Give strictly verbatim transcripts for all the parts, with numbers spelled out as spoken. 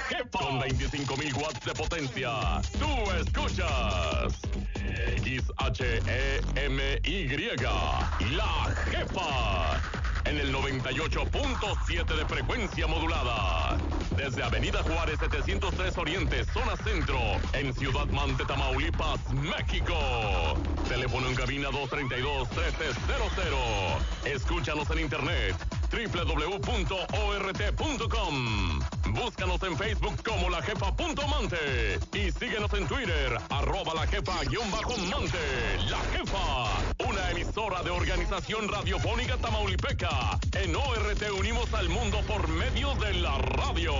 Jefa. Con veinticinco mil watts de potencia. Tú escuchas X H E M Y, La Jefa. En el noventa y ocho punto siete de frecuencia modulada. Desde Avenida Juárez setecientos tres Oriente, zona centro, en Ciudad Mante, Tamaulipas, México. Teléfono en cabina dos tres dos, uno tres cero cero. Escúchanos en internet, doble u doble u doble u punto o r t punto com. Búscanos en Facebook como La Jefa punto Mante. Y síguenos en Twitter, arroba La Jefa guión bajo Mante. La Jefa, una emisora de Organización Radiofónica Tamaulipeca. En O R T unimos al mundo por medio de la radio.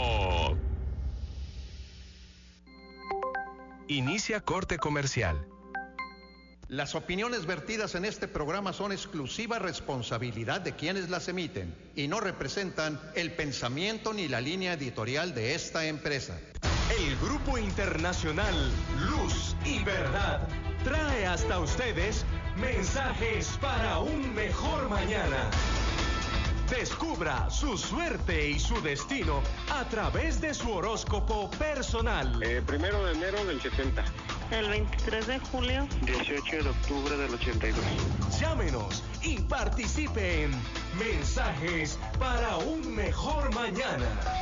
Inicia corte comercial. Las opiniones vertidas en este programa son exclusiva responsabilidad de quienes las emiten y no representan el pensamiento ni la línea editorial de esta empresa. El Grupo Internacional Luz y Verdad trae hasta ustedes mensajes para un mejor mañana. Descubra su suerte y su destino a través de su horóscopo personal. Eh, primero de enero del setenta. El veintitrés de julio. dieciocho de octubre del ochenta y dos. Llámenos y participe en Mensajes para un Mejor Mañana.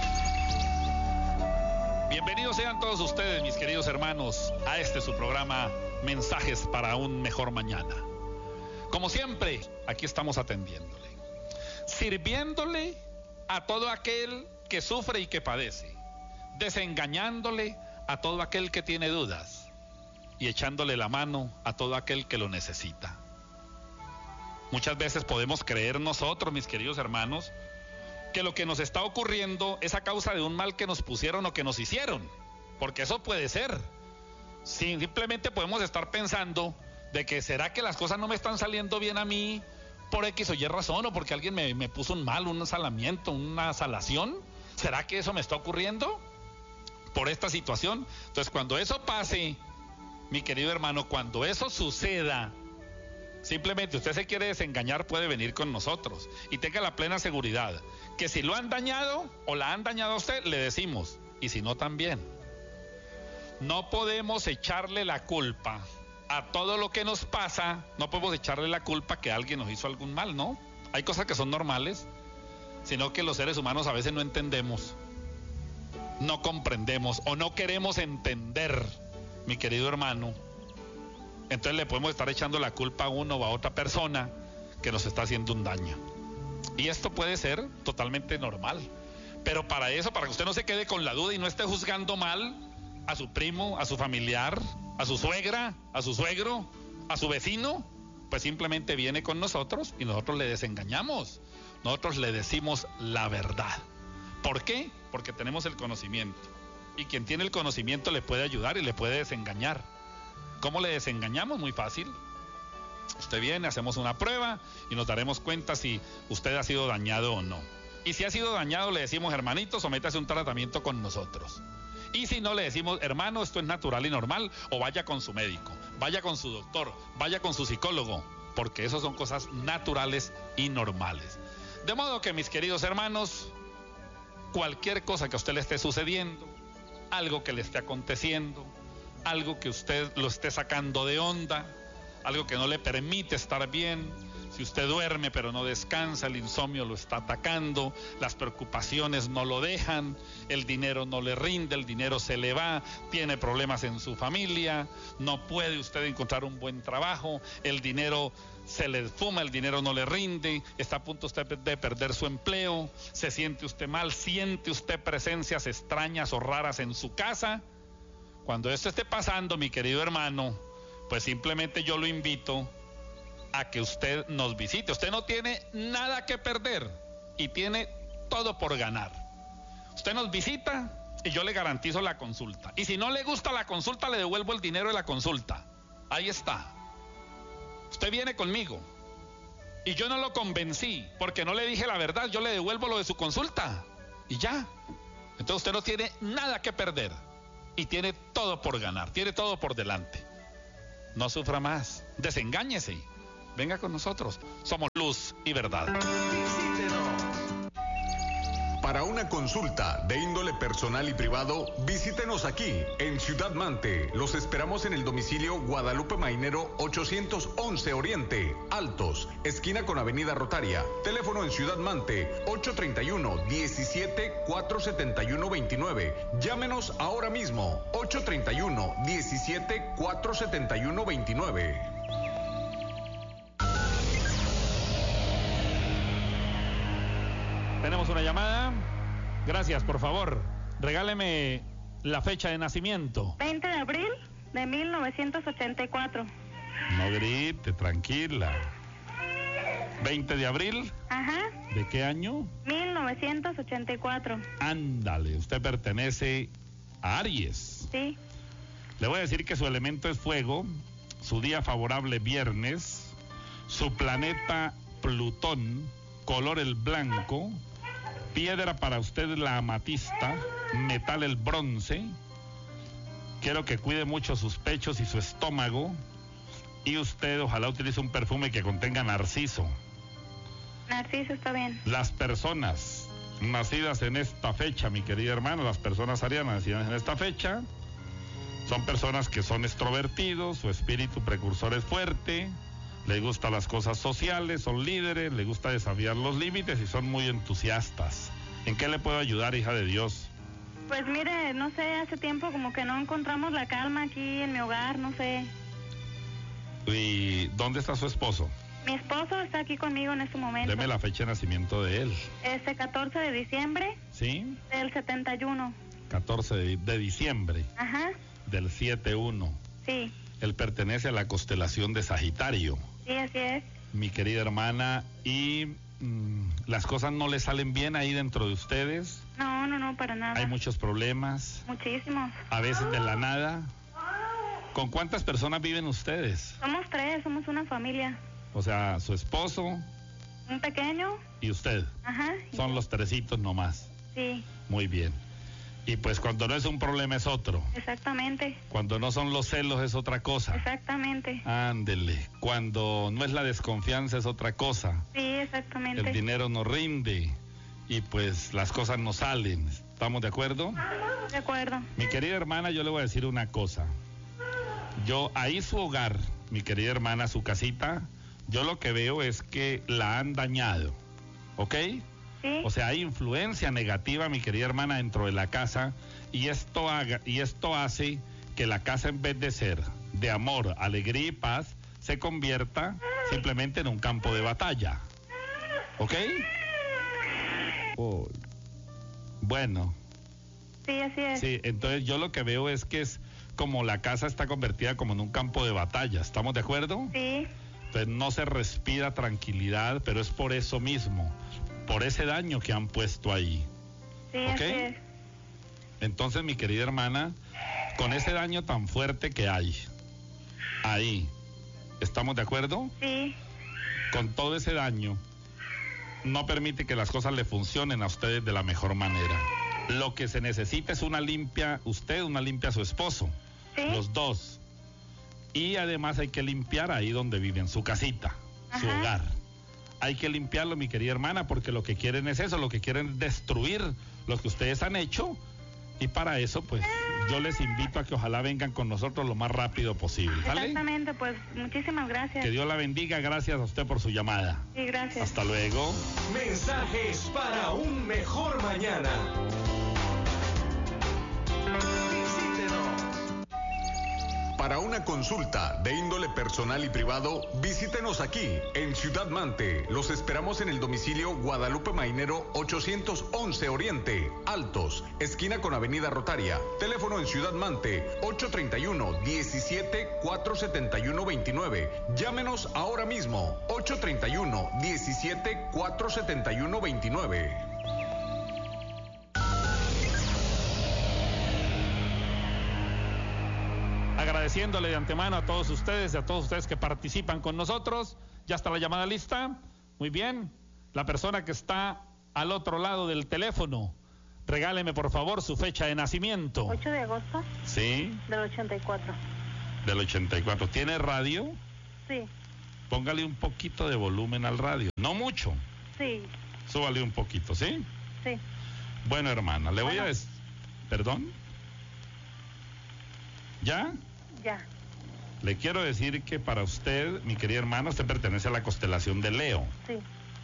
Bienvenidos sean todos ustedes, mis queridos hermanos, a este su programa Mensajes para un Mejor Mañana. Como siempre, aquí estamos atendiéndole, sirviéndole a todo aquel que sufre y que padece, desengañándole a todo aquel que tiene dudas y echándole la mano a todo aquel que lo necesita. Muchas veces podemos creer nosotros, mis queridos hermanos, que lo que nos está ocurriendo es a causa de un mal que nos pusieron o que nos hicieron, porque eso puede ser. Sí, simplemente podemos estar pensando de que será que las cosas no me están saliendo bien a mí por X o Y razón, o porque alguien me, me puso un mal, un salamiento, una salación. ¿Será que eso me está ocurriendo por esta situación? Entonces, cuando eso pase, mi querido hermano, cuando eso suceda, simplemente usted se quiere desengañar, puede venir con nosotros y tenga la plena seguridad que si lo han dañado o la han dañado a usted, le decimos, y si no también. No podemos echarle la culpa a todo lo que nos pasa, no podemos echarle la culpa que alguien nos hizo algún mal, ¿no? Hay cosas que son normales, sino que los seres humanos a veces no entendemos, no comprendemos o no queremos entender, mi querido hermano. Entonces le podemos estar echando la culpa a uno o a otra persona que nos está haciendo un daño. Y esto puede ser totalmente normal. Pero para eso, para que usted no se quede con la duda y no esté juzgando mal a su primo, a su familiar, a su suegra, a su suegro, a su vecino, pues simplemente viene con nosotros y nosotros le desengañamos. Nosotros le decimos la verdad. ¿Por qué? Porque tenemos el conocimiento. Y quien tiene el conocimiento le puede ayudar y le puede desengañar. ¿Cómo le desengañamos? Muy fácil. Usted viene, hacemos una prueba y nos daremos cuenta si usted ha sido dañado o no. Y si ha sido dañado, le decimos, hermanito, sométase a un tratamiento con nosotros. Y si no, le decimos, hermano, esto es natural y normal, o vaya con su médico, vaya con su doctor, vaya con su psicólogo, porque eso son cosas naturales y normales. De modo que, mis queridos hermanos, cualquier cosa que a usted le esté sucediendo, algo que le esté aconteciendo, algo que usted lo esté sacando de onda, algo que no le permite estar bien, si usted duerme pero no descansa, el insomnio lo está atacando, las preocupaciones no lo dejan, el dinero no le rinde, el dinero se le va, tiene problemas en su familia, no puede usted encontrar un buen trabajo, el dinero se le fuma, el dinero no le rinde, está a punto usted de perder su empleo, se siente usted mal, siente usted presencias extrañas o raras en su casa. Cuando esto esté pasando, mi querido hermano, pues simplemente yo lo invito a que usted nos visite. Usted no tiene nada que perder y tiene todo por ganar. Usted nos visita y yo le garantizo la consulta. Y si no le gusta la consulta, le devuelvo el dinero de la consulta. Ahí está. Usted viene conmigo y yo no lo convencí porque no le dije la verdad, yo le devuelvo lo de su consulta y ya. Entonces usted no tiene nada que perder y tiene todo por ganar, tiene todo por delante. No sufra más, desengáñese, venga con nosotros, somos luz y verdad. Para Para una consulta de índole personal y privado, visítenos aquí en Ciudad Mante. Los esperamos en el domicilio Guadalupe Mainero ochocientos once Oriente, Altos, esquina con Avenida Rotaria. Teléfono en Ciudad Mante ocho treinta y uno, diecisiete, cuatrocientos setenta y uno, veintinueve. Llámenos ahora mismo ocho treinta y uno, diecisiete, cuatrocientos setenta y uno, veintinueve. Tenemos una llamada. Gracias, por favor. Regáleme la fecha de nacimiento. veinte de abril de mil novecientos ochenta y cuatro. No grite, tranquila. veinte de abril. Ajá. ¿De qué año? mil novecientos ochenta y cuatro. Ándale, usted pertenece a Aries. Sí. Le voy a decir que su elemento es fuego, su día favorable viernes, su planeta Plutón, color el blanco, piedra para usted la amatista, metal el bronce. Quiero que cuide mucho sus pechos y su estómago, y usted ojalá utilice un perfume que contenga narciso. Narciso está bien. Las personas nacidas en esta fecha, mi querida hermana, las personas arianas nacidas en esta fecha, son personas que son extrovertidos, su espíritu precursor es fuerte, les gustan las cosas sociales, son líderes, les gusta desafiar los límites y son muy entusiastas. ¿En qué le puedo ayudar, hija de Dios? Pues mire, no sé, hace tiempo como que no encontramos la calma aquí en mi hogar, no sé. ¿Y dónde está su esposo? Mi esposo está aquí conmigo en este momento. Deme la fecha de nacimiento de él. Este catorce de diciembre. ¿Sí? Del setenta y uno. catorce de, de diciembre. Ajá. Del siete uno. Sí. Él pertenece a la constelación de Sagitario. Sí, así es. Mi querida hermana, ¿y mmm, las cosas no le salen bien ahí dentro de ustedes? No, no, no, para nada. Hay muchos problemas. Muchísimos. A veces de la nada. ¿Con cuántas personas viven ustedes? Somos tres, somos una familia. O sea, su esposo. Un pequeño. Y usted. Ajá. Son los tresitos nomás. Sí. Muy bien. Y pues cuando no es un problema es otro. Exactamente. Cuando no son los celos es otra cosa. Exactamente. Ándele. Cuando no es la desconfianza es otra cosa. Sí, exactamente. El dinero no rinde y pues las cosas no salen. ¿Estamos de acuerdo? De acuerdo. Mi querida hermana, yo le voy a decir una cosa. Yo, ahí su hogar, mi querida hermana, su casita, yo lo que veo es que la han dañado. ¿Ok? Sí. O sea, hay influencia negativa, mi querida hermana, dentro de la casa, y esto haga, y esto hace que la casa, en vez de ser de amor, alegría y paz, se convierta simplemente en un campo de batalla. ¿Ok? Oh. Bueno. Sí, así es. Sí, entonces yo lo que veo es que es como la casa está convertida como en un campo de batalla. ¿Estamos de acuerdo? Sí. Entonces no se respira tranquilidad, pero es por eso mismo, por ese daño que han puesto ahí. Sí, ¿Ok? así es. Entonces, mi querida hermana, con ese daño tan fuerte que hay ahí, ¿estamos de acuerdo? Sí. Con todo ese daño, no permite que las cosas le funcionen a ustedes de la mejor manera. Lo que se necesita es una limpia, usted una limpia a su esposo, ¿Sí? Los dos. Y además hay que limpiar ahí donde viven, su casita, Ajá. su hogar. Hay que limpiarlo, mi querida hermana, porque lo que quieren es eso, lo que quieren es destruir lo que ustedes han hecho. Y para eso, pues, yo les invito a que ojalá vengan con nosotros lo más rápido posible, ¿vale? Exactamente, pues muchísimas gracias. Que Dios la bendiga, gracias a usted por su llamada. Sí, gracias. Hasta luego. Mensajes para un mejor mañana. Para una consulta de índole personal y privado, visítenos aquí en Ciudad Mante. Los esperamos en el domicilio Guadalupe Mainero ochocientos once Oriente, Altos, esquina con Avenida Rotaria. Teléfono en Ciudad Mante ocho treinta y uno, diecisiete, cuatrocientos setenta y uno, veintinueve. Llámenos ahora mismo ocho treinta y uno, diecisiete, cuatrocientos setenta y uno, veintinueve. Agradeciéndole de antemano a todos ustedes y a todos ustedes que participan con nosotros. Ya está la llamada lista. Muy bien. La persona que está al otro lado del teléfono, regáleme por favor su fecha de nacimiento. ocho de agosto. Sí. Del ochenta y cuatro. Del ochenta y cuatro. ¿Tiene radio? Sí. Póngale un poquito de volumen al radio. No mucho. Sí. Súbale un poquito, ¿sí? Sí. Bueno, hermana, le voy Bueno. a decir... ¿Perdón? ¿Ya? Ya. Le quiero decir que para usted, mi querida hermana, usted pertenece a la constelación de Leo. Sí.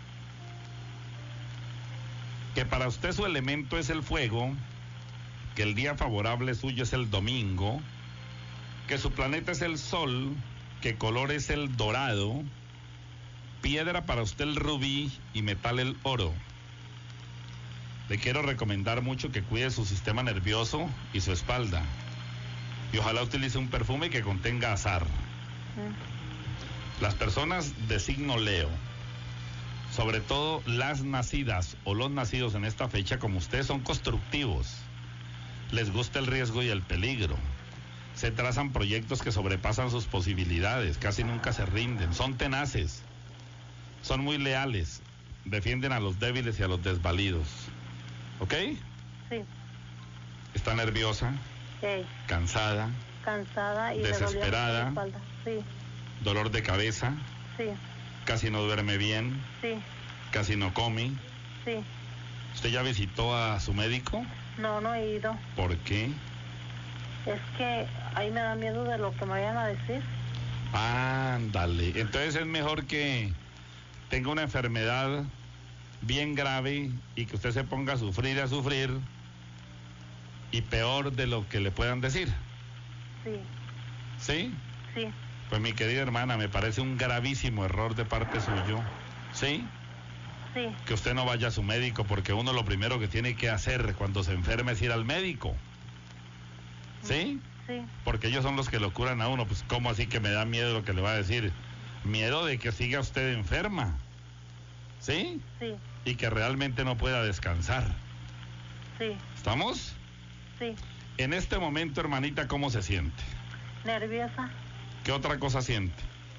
Que para usted su elemento es el fuego, que el día favorable suyo es el domingo, que su planeta es el sol, que color es el dorado, piedra para usted el rubí y metal el oro. Le quiero recomendar mucho que cuide su sistema nervioso y su espalda. Y ojalá utilice un perfume que contenga azahar. Mm. Las personas de signo Leo, sobre todo las nacidas o los nacidos en esta fecha como usted, son constructivos. Les gusta el riesgo y el peligro. Se trazan proyectos que sobrepasan sus posibilidades, casi nunca se rinden, son tenaces, son muy leales, defienden a los débiles y a los desvalidos. ¿Ok? Sí. Está nerviosa, Ey. cansada, Cansada y me Desesperada. dolía mucho la espalda. Sí, dolor de cabeza, sí, casi no duerme bien, sí, casi no come. sí. ¿Usted ya visitó a su médico? No, no he ido. ¿Por qué? Es que ahí me da miedo de lo que me vayan a decir. Ándale, entonces es mejor que tenga una enfermedad bien grave y que usted se ponga a sufrir, a sufrir, y peor de lo que le puedan decir. Sí, ¿Sí? sí, Pues mi querida hermana, me parece un gravísimo error de parte suyo. ¿Sí? sí, Que usted no vaya a su médico, porque uno lo primero que tiene que hacer cuando se enferma es ir al médico. ¿Sí? sí, Porque ellos son los que lo curan a uno. Pues ¿cómo así que me da miedo lo que le va a decir? Miedo de que siga usted enferma. ¿Sí? sí, Y que realmente no pueda descansar. sí, ¿Estamos? sí. En este momento, hermanita, ¿cómo se siente? Nerviosa, ¿Qué otra cosa siente?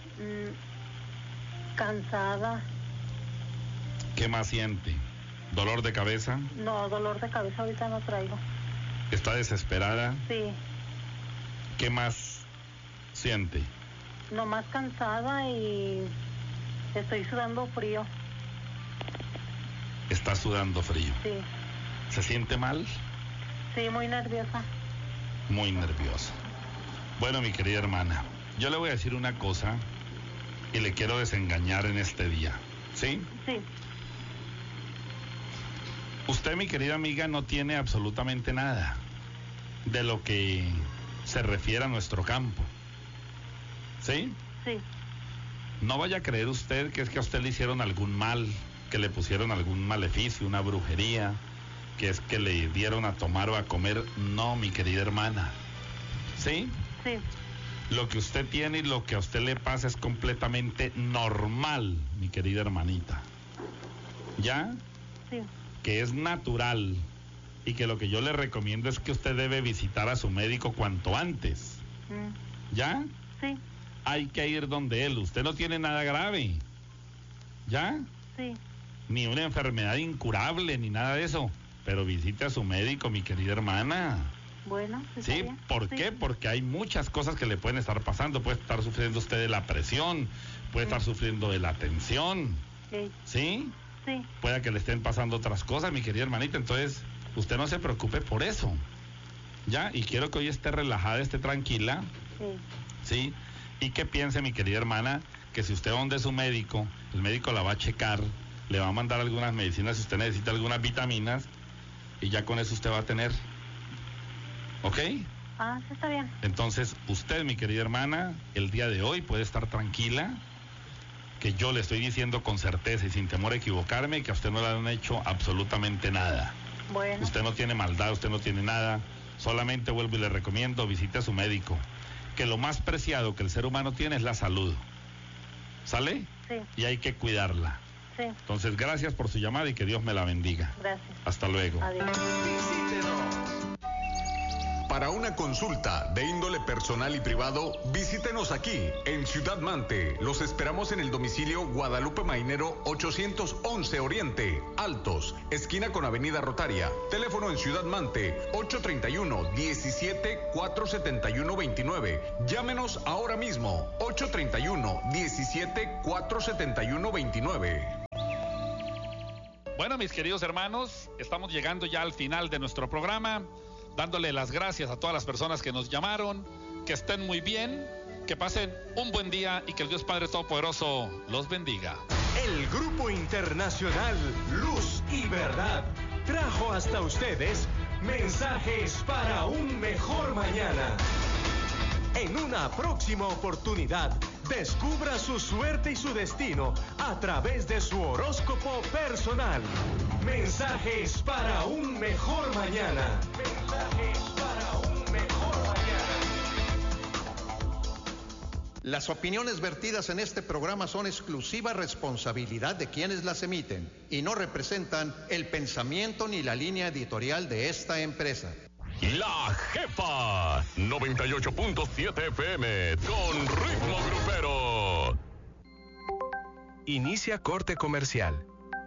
mm, cansada. ¿Qué más siente? ¿Dolor de cabeza? No, dolor de cabeza ahorita no traigo. ¿Está desesperada? Sí, ¿Qué más siente? nomás cansada y estoy sudando frío. Está sudando frío. Sí, ¿Se siente mal? sí, muy nerviosa. Muy nerviosa. Bueno, mi querida hermana, yo le voy a decir una cosa y le quiero desengañar en este día. ¿Sí? Sí, Usted, mi querida amiga, no tiene absolutamente nada de lo que se refiere a nuestro campo. ¿Sí? sí, No vaya a creer usted que es que a usted le hicieron algún mal, que le pusieron algún maleficio, una brujería, que es que le dieron a tomar o a comer. No, mi querida hermana. ¿Sí? sí, Lo que usted tiene y lo que a usted le pasa es completamente normal, mi querida hermanita. ¿Ya? sí, Que es natural y que lo que yo le recomiendo es que usted debe visitar a su médico cuanto antes. mm, ¿Ya? sí, Hay que ir donde él. Usted no tiene nada grave. ¿Ya? sí, Ni una enfermedad incurable, ni nada de eso. Pero visite a su médico, mi querida hermana. bueno. está ¿Sí? bien. ¿Por Sí, qué? Porque hay muchas cosas que le pueden estar pasando. Puede estar sufriendo usted de la presión, puede estar sufriendo de la tensión. sí, ¿Sí? sí, Pueda que le estén pasando otras cosas, mi querida hermanita. Entonces, usted no se preocupe por eso. ¿Ya? Y quiero que hoy esté relajada, esté tranquila. sí, ¿Sí? Y que piense, mi querida hermana, que si usted va donde su médico, el médico la va a checar, le va a mandar algunas medicinas si usted necesita algunas vitaminas, y ya con eso usted va a tener. ¿Ok? ah, sí, está bien. Entonces, usted, mi querida hermana, el día de hoy puede estar tranquila, que yo le estoy diciendo con certeza y sin temor a equivocarme, que a usted no le han hecho absolutamente nada. Bueno, Usted no tiene maldad, usted no tiene nada. Solamente vuelvo y le recomiendo, visite a su médico. Que lo más preciado que el ser humano tiene es la salud. ¿Sale? sí, Y hay que cuidarla. sí, Entonces, gracias por su llamada y que Dios me la bendiga. gracias. Hasta luego. Adiós. Para una consulta de índole personal y privado, visítenos aquí en Ciudad Mante. Los esperamos en el domicilio Guadalupe Mainero ochocientos once Oriente, Altos, esquina con Avenida Rotaria. Teléfono en Ciudad Mante ocho treinta y uno, diecisiete, cuatrocientos setenta y uno, veintinueve. Llámenos ahora mismo ocho treinta y uno, diecisiete, cuatrocientos setenta y uno, veintinueve. Bueno, mis queridos hermanos, estamos llegando ya al final de nuestro programa, dándole las gracias a todas las personas que nos llamaron, que estén muy bien, que pasen un buen día y que el Dios Padre Todopoderoso los bendiga. El Grupo Internacional Luz y Verdad trajo hasta ustedes mensajes para un mejor mañana. En una próxima oportunidad, descubra su suerte y su destino a través de su horóscopo personal. Mensajes para un mejor mañana. Mensajes para un mejor mañana. Las opiniones vertidas en este programa son exclusiva responsabilidad de quienes las emiten y no representan el pensamiento ni la línea editorial de esta empresa. La Jefa noventa y ocho punto siete F M con ritmo grupero. Inicia corte comercial.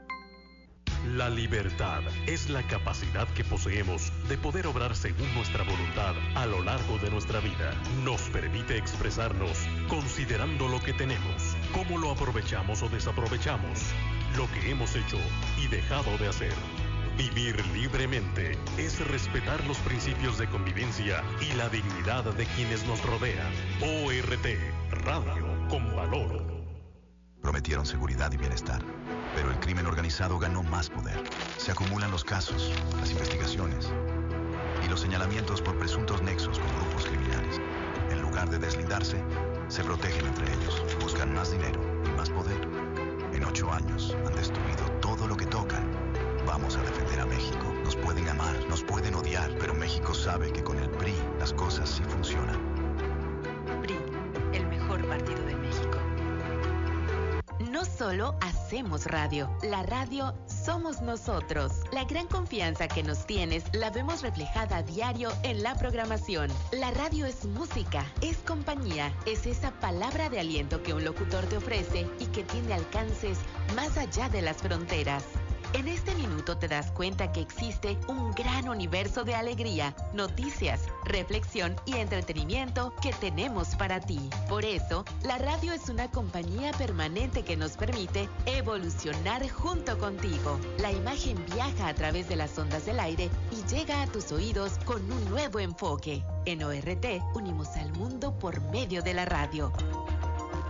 La libertad es la capacidad que poseemos de poder obrar según nuestra voluntad a lo largo de nuestra vida. Nos permite expresarnos considerando lo que tenemos, cómo lo aprovechamos o desaprovechamos, lo que hemos hecho y dejado de hacer. Vivir libremente es respetar los principios de convivencia y la dignidad de quienes nos rodean. O R T, Radio con Valor. Prometieron seguridad y bienestar, pero el crimen organizado ganó más poder. Se acumulan los casos, las investigaciones y los señalamientos por presuntos nexos con grupos criminales. En lugar de deslindarse, se protegen entre ellos, buscan más dinero y más poder. En ocho años han destruido todo lo que tocan. Vamos a defender a México. Nos pueden amar, nos pueden odiar, pero México sabe que con el P R I las cosas sí funcionan. P R I, el mejor partido de México. No solo hacemos radio, la radio somos nosotros. La gran confianza que nos tienes la vemos reflejada a diario en la programación. La radio es música, es compañía, es esa palabra de aliento que un locutor te ofrece y que tiene alcances más allá de las fronteras. En este minuto te das cuenta que existe un gran universo de alegría, noticias, reflexión y entretenimiento que tenemos para ti. Por eso, la radio es una compañía permanente que nos permite evolucionar junto contigo. La imagen viaja a través de las ondas del aire y llega a tus oídos con un nuevo enfoque. En O R T, unimos al mundo por medio de la radio.